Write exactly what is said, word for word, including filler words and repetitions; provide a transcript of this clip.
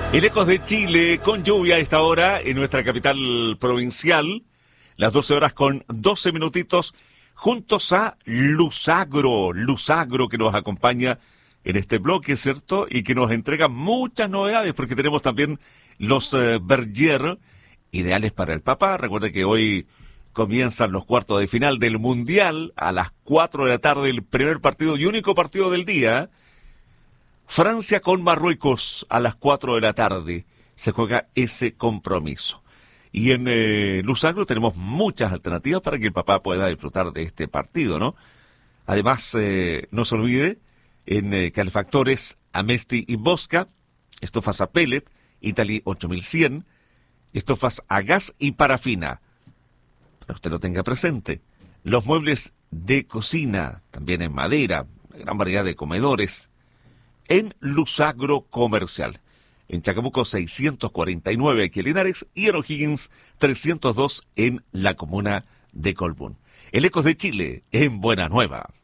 El Ecos de Chile con lluvia a esta hora en nuestra capital provincial. Las doce horas con doce minutitos juntos a Luzagro. Luzagro que nos acompaña en este bloque, ¿cierto? Y que nos entrega muchas novedades porque tenemos también los eh, Berger ideales para el papá. Recuerde que hoy comienzan los cuartos de final del Mundial a las cuatro de la tarde, el primer partido y único partido del día. Francia con Marruecos a las cuatro de la tarde. Se juega ese compromiso. Y en eh, Luzagro tenemos muchas alternativas para que el papá pueda disfrutar de este partido, ¿no? Además, eh, no se olvide, en eh, calefactores Amesti y Bosca, estufas a pellet, Italy ocho mil cien, estufas a gas y parafina. Para que usted lo tenga presente. Los muebles de cocina, también en madera, gran variedad de comedores, en Luzagro Comercial. En Chacabuco seiscientos cuarenta y nueve, aquí en Linares, y en O'Higgins trescientos dos en la comuna de Colbún. El Ecos de Chile, en Buena Nueva.